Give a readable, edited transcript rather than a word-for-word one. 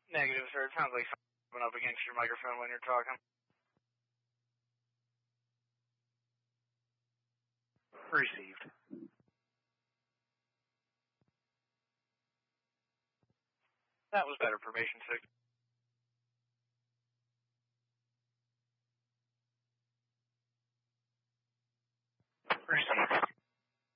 Negative, sir. It sounds like something up against your microphone when you're talking. Received. That was better information, 6. Received.